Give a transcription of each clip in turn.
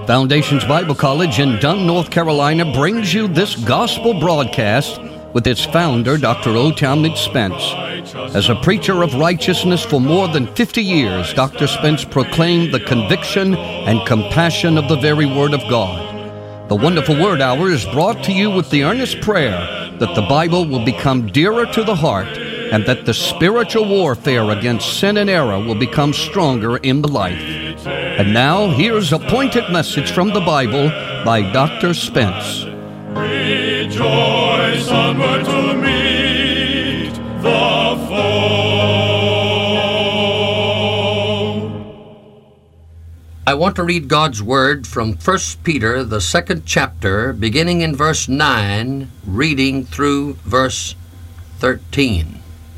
Foundations Bible College in Dunn, North Carolina brings you this gospel broadcast with its founder, Dr. O. Talmage Spence. As a preacher of righteousness for more than 50 years, Dr. Spence proclaimed the conviction and compassion of the very Word of God. The Wonderful Word Hour is brought to you with the earnest prayer that the Bible will become dearer to the heart and that the spiritual warfare against sin and error will become stronger in the life. And now, here's a pointed message from the Bible by Dr. Spence. Rejoice onward to meet the foe. I want to read God's Word from 1 Peter, the 2nd chapter, beginning in verse 9, reading through verse 13.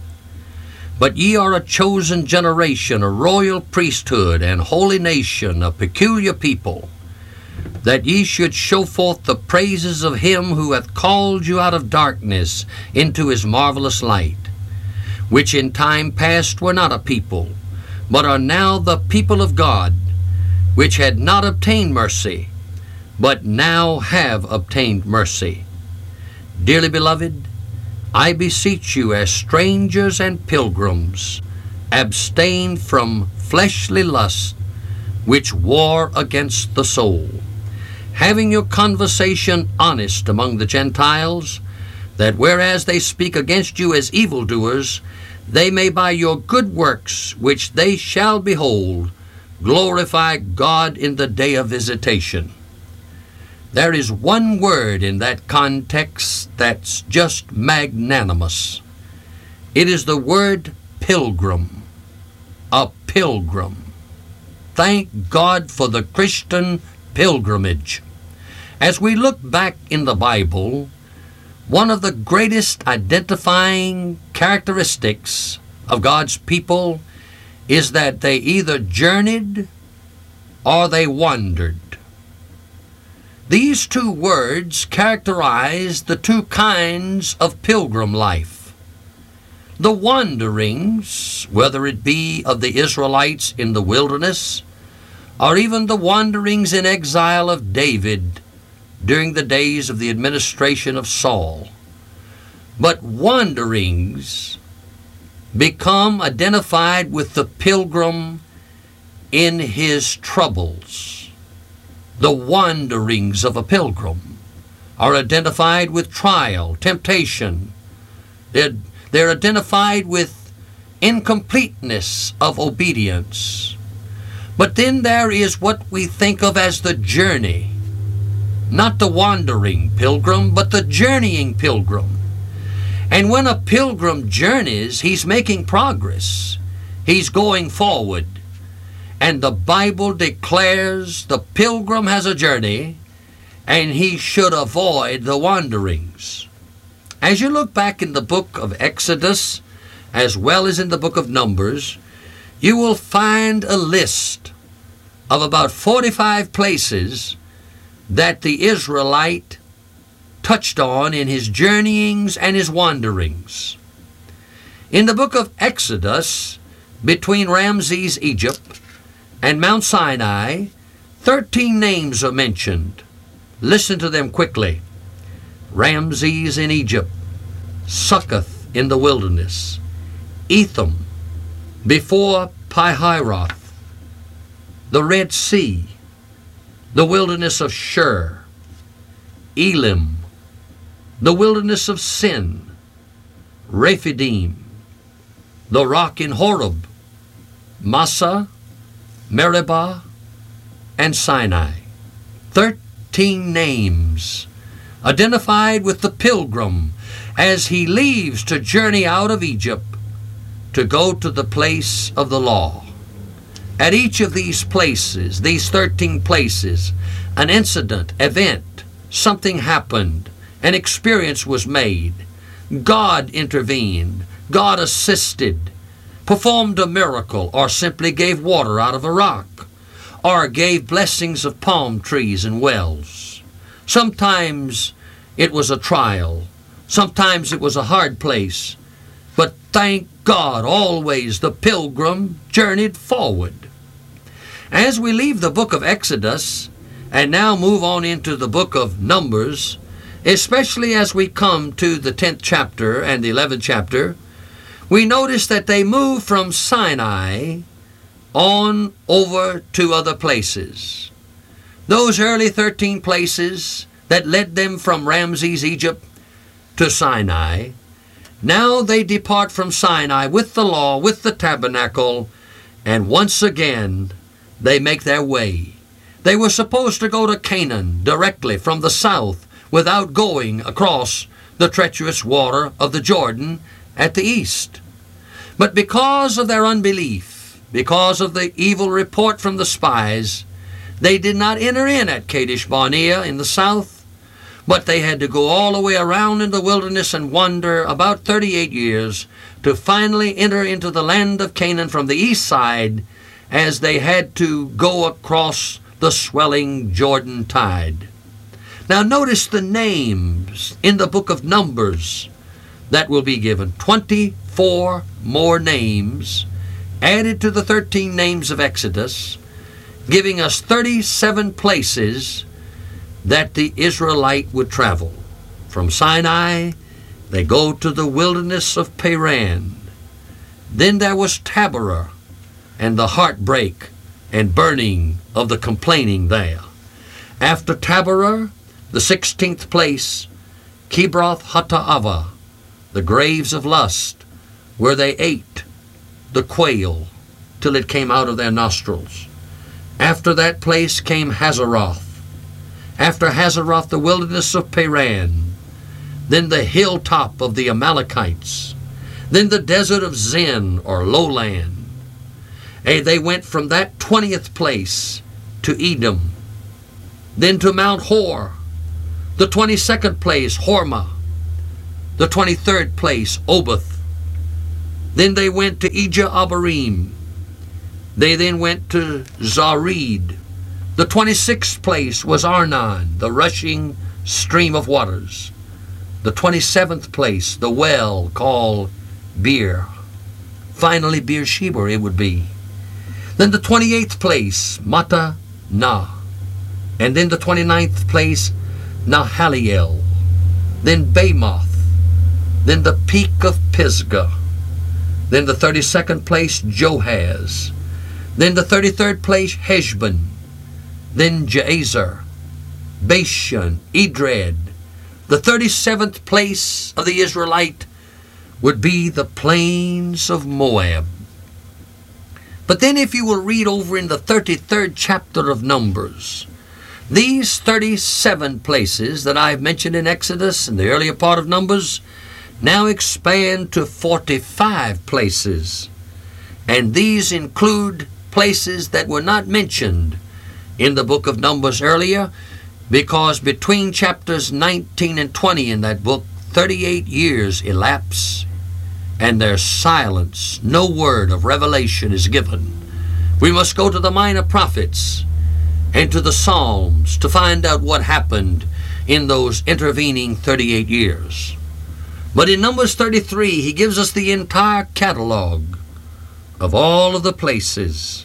But ye are a chosen generation, a royal priesthood, and holy nation, a peculiar people, that ye should show forth the praises of him who hath called you out of darkness into his marvelous light, which in time past were not a people, but are now the people of God, which had not obtained mercy, but now have obtained mercy. Dearly beloved, I beseech you, as strangers and pilgrims, abstain from fleshly lusts which war against the soul, having your conversation honest among the Gentiles, that whereas they speak against you as evildoers, they may by your good works, which they shall behold, glorify God in the day of visitation. There is one word in that context that's just magnanimous. It is the word pilgrim. A pilgrim. Thank God for the Christian pilgrimage. As we look back in the Bible, one of the greatest identifying characteristics of God's people is that they either journeyed or they wandered. These two words characterize the two kinds of pilgrim life. The wanderings, whether it be of the Israelites in the wilderness, or even the wanderings in exile of David during the days of the administration of Saul. But wanderings become identified with the pilgrim in his troubles. The wanderings of a pilgrim are identified with trial, temptation. They're identified with incompleteness of obedience. But then there is what we think of as the journey. Not the wandering pilgrim, but the journeying pilgrim. And when a pilgrim journeys, he's making progress. He's going forward. And the Bible declares the pilgrim has a journey, and he should avoid the wanderings. As you look back in the book of Exodus, as well as in the book of Numbers, you will find a list of about 45 places that the Israelite touched on in his journeyings and his wanderings. In the book of Exodus, between Ramses, Egypt, and Mount Sinai, 13 names are mentioned. Listen to them quickly. Ramses in Egypt, Succoth in the wilderness, Etham before Pi-hahiroth, the Red Sea, the wilderness of Shur, Elim, the wilderness of Sin, Rephidim, the rock in Horeb, Massa, Meribah, and Sinai. 13 names identified with the pilgrim as he leaves to journey out of Egypt to go to the place of the law. At each of these places, these 13 places, an incident, event, something happened, an experience was made. God intervened, God assisted, performed a miracle, or simply gave water out of a rock, or gave blessings of palm trees and wells. Sometimes it was a trial. Sometimes it was a hard place. But thank God, always the pilgrim journeyed forward. As we leave the book of Exodus and now move on into the book of Numbers, especially as we come to the 10th chapter and the 11th chapter, we notice that they move from Sinai on over to other places. Those early 13 places that led them from Ramses, Egypt, to Sinai, now they depart from Sinai with the law, with the tabernacle, and once again they make their way. They were supposed to go to Canaan directly from the south without going across the treacherous water of the Jordan at the east. But because of their unbelief, because of the evil report from the spies, they did not enter in at Kadesh Barnea in the south, but they had to go all the way around in the wilderness and wander about 38 years to finally enter into the land of Canaan from the east side, as they had to go across the swelling Jordan tide. Now notice the names in the book of Numbers that will be given. 24 more names added to the 13 names of Exodus, giving us 37 places that the Israelite would travel. From Sinai, they go to the wilderness of Paran. Then there was Taberah, and the heartbreak and burning of the complaining there. After Taberah, the 16th place, Kibroth Hattaavah, the graves of lust, where they ate the quail till it came out of their nostrils. After that place came Hazeroth. After Hazeroth, the wilderness of Paran. Then the hilltop of the Amalekites. Then the desert of Zin, or lowland. They went from that 20th place to Edom, then to Mount Hor, the 22nd place, Hormah, the 23rd place, Oboth. Then they went to Ijah Abarim. They then went to Zarid. The 26th place was Arnon, the rushing stream of waters. The 27th place, the well called Beer. Finally, Beersheba it would be. Then the 28th place, Mata Na. And then the 29th place, Nahaliel. Then Bamoth. Then the peak of Pisgah. Then the 32nd place, Johaz. Then the 33rd place, Heshbon. Then Jazer, Bashan, Edred. The 37th place of the Israelite would be the plains of Moab. But then if you will read over in the 33rd chapter of Numbers, these 37 places that I've mentioned in Exodus and the earlier part of Numbers now expand to 45 places. And these include places that were not mentioned in the book of Numbers earlier, because between chapters 19 and 20 in that book, 38 years elapse, and there's silence. No word of revelation is given. We must go to the minor prophets and to the Psalms to find out what happened in those intervening 38 years. But in Numbers 33, he gives us the entire catalog of all of the places,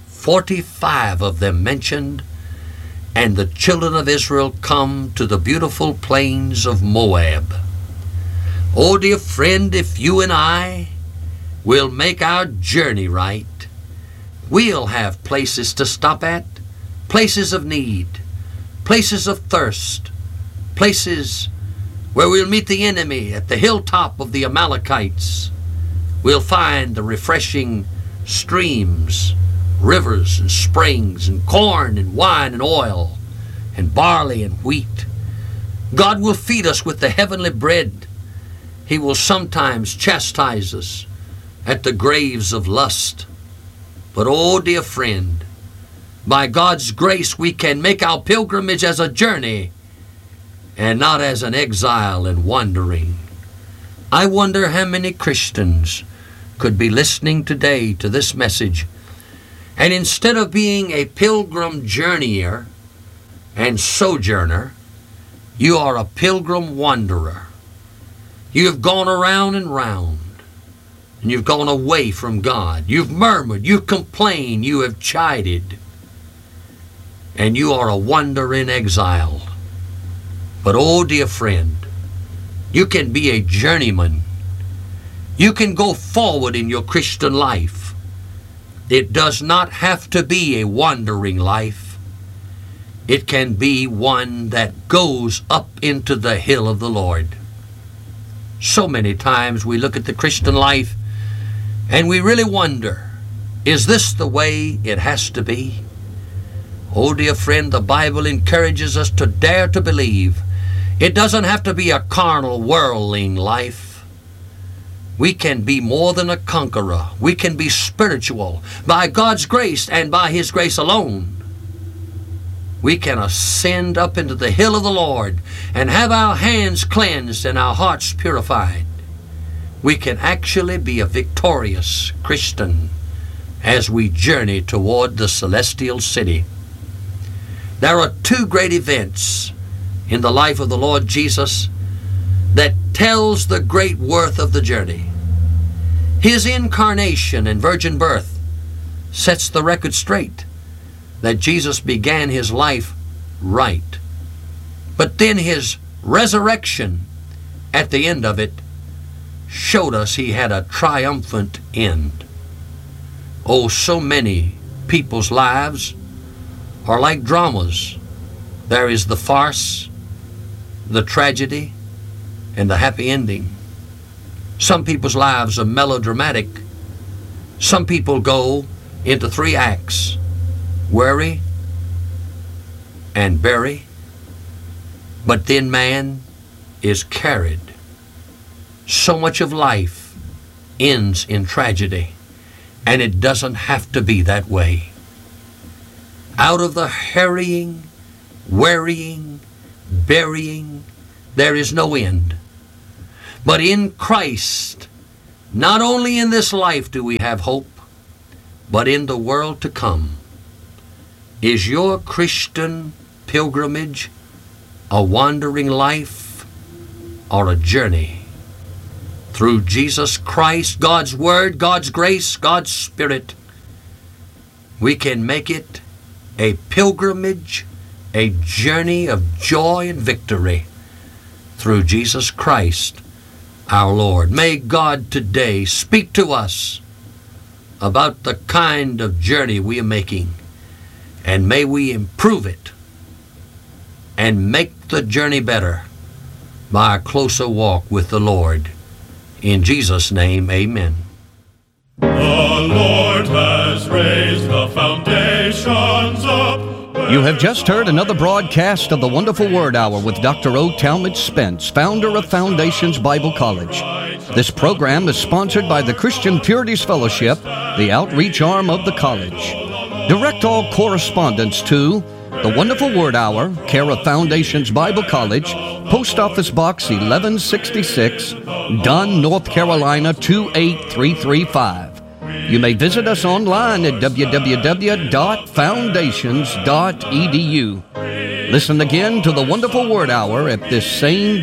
45 of them mentioned, and the children of Israel come to the beautiful plains of Moab. Oh, dear friend, if you and I will make our journey right, we'll have places to stop at, places of need, places of thirst, places where we'll meet the enemy at the hilltop of the Amalekites. We'll find the refreshing streams, rivers and springs, and corn and wine and oil, and barley and wheat. God will feed us with the heavenly bread. He will sometimes chastise us at the graves of lust. But, oh, dear friend, by God's grace we can make our pilgrimage as a journey and not as an exile and wandering. I wonder how many Christians could be listening today to this message, and instead of being a pilgrim journeyer and sojourner, you are a pilgrim wanderer. You have gone around and round, and you've gone away from God. You've murmured, you've complained, you have chided. and you are a wandering exile. But oh, dear friend, you can be a journeyman. You can go forward in your Christian life. It does not have to be a wandering life. It can be one that goes up into the hill of the Lord. So many times we look at the Christian life and we really wonder, is this the way it has to be? Oh, dear friend, the Bible encourages us to dare to believe it doesn't have to be a carnal, worldling life. We can be more than a conqueror. We can be spiritual by God's grace and by His grace alone. We can ascend up into the hill of the Lord and have our hands cleansed and our hearts purified. We can actually be a victorious Christian as we journey toward the celestial city. There are two great events in the life of the Lord Jesus that tells the great worth of the journey. His incarnation and virgin birth sets the record straight that Jesus began His life right. But then His resurrection at the end of it showed us He had a triumphant end. Oh, so many people's lives are like dramas. There is the farce, the tragedy, and the happy ending. Some people's lives are melodramatic. Some people go into 3 acts: worry and bury. But then man is carried. So much of life ends in tragedy, and it doesn't have to be that way. Out of the harrying, worrying, burying, there is no end. But in Christ, not only in this life do we have hope, but in the world to come. Is your Christian pilgrimage a wandering life or a journey? Through Jesus Christ, God's Word, God's grace, God's Spirit, we can make it a pilgrimage, a journey of joy and victory through Jesus Christ, our Lord. May God today speak to us about the kind of journey we are making, and may we improve it and make the journey better by a closer walk with the Lord. In Jesus' name, amen. The Lord has raised the foundations up. You have just heard another broadcast of the Wonderful Word Hour with Dr. O. Talmage Spence, founder of Foundations Bible College. This program is sponsored by the Christian Purities Fellowship, the outreach arm of the college. Direct all correspondence to the Wonderful Word Hour, care of Foundations Bible College, Post Office Box 1166, Dunn, North Carolina 28335. You may visit us online at www.foundations.edu. Listen again to the Wonderful Word Hour at this same